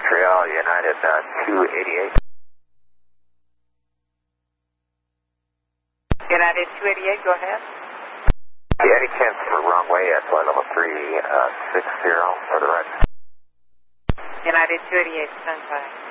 Montreal, United 288. United 288, go ahead. Any chance for wrong way at flight level 360 for the right? United 288, stand by.